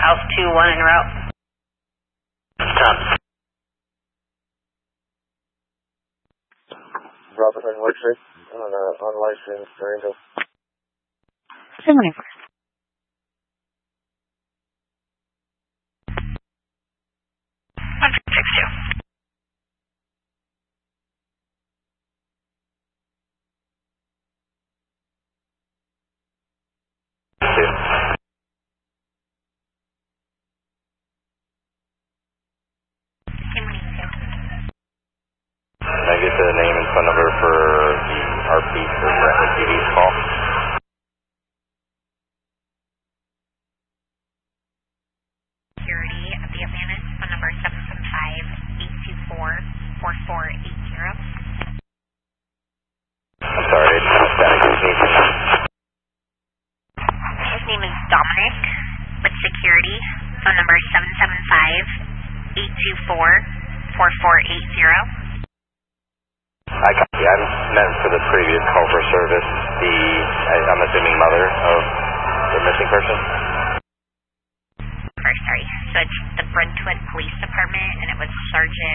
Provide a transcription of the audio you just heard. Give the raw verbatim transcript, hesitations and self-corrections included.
South two one en route. Stop. Robert and Woodford on uh, on license Durango. seven one. one six six two. Can I get the name and phone number for the R P for Brentwood P D's call? Security at the Atlantis, phone number seven seven five, eight two four, four four eight zero. I'm sorry, I didn't understand his name. His name is Dominic with security, phone number seven seven five, eight two four, four four eight zero. I copy. I meant for the previous call for service, the, I, I'm assuming mother of the missing person? Or sorry, so it's the Brentwood Police Department, and it was Sergeant